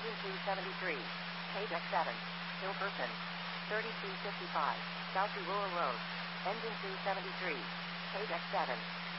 Engine 273. Page X7. Hilperson. 3255. South to Rural Road. Engine 273. Page X7.